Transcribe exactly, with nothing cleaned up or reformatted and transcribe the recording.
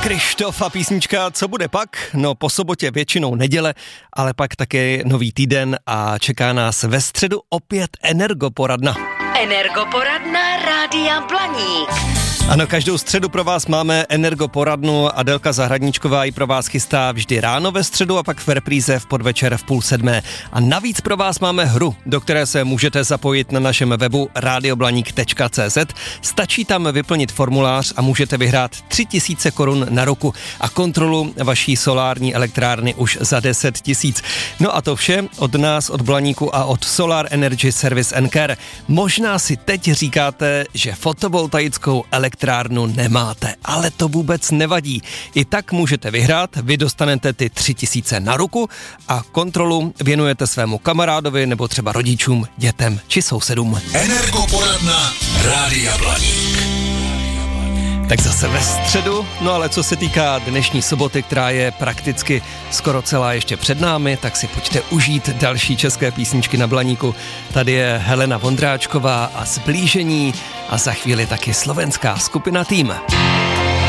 Krištof a písnička Co bude pak? No po sobotě většinou neděle, ale pak také nový týden a čeká nás ve středu opět Energoporadna. Energoporadna Rádia Blaník. Ano, každou středu pro vás máme Energoporadnu. Adelka Zahradníčková ji pro vás chystá vždy ráno ve středu a pak v repríze v podvečer v půl sedmé. A navíc pro vás máme hru, do které se můžete zapojit na našem webu radioblaník tečka cé zet. Stačí tam vyplnit formulář a můžete vyhrát tři tisíce korun na roku a kontrolu vaší solární elektrárny už za deset tisíc. No a to vše od nás, od Blaníku a od Solar Energy Service and Care. Možná si teď říkáte, že fotovoltaickou elektrárnu nemáte, ale to vůbec nevadí. I tak můžete vyhrát, vy dostanete ty tři tisíce na ruku a kontrolu věnujete svému kamarádovi nebo třeba rodičům, dětem či sousedům. Energoporadna Rádia Blaník. Tak zase ve středu, no ale co se týká dnešní soboty, která je prakticky skoro celá ještě před námi, tak si pojďte užít další české písničky na Blaníku. Tady je Helena Vondráčková a Zblížení a za chvíli taky slovenská skupina Tým.